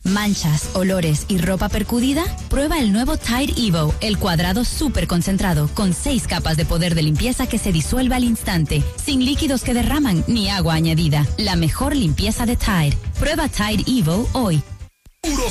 ¿Manchas, olores y ropa percudida? Prueba el nuevo Tide Evo, el cuadrado súper concentrado, con 6 capas de poder de limpieza que se disuelve al instante, sin líquidos que derraman ni agua añadida. La mejor limpieza de Tide. Prueba Tide Evo hoy. Puro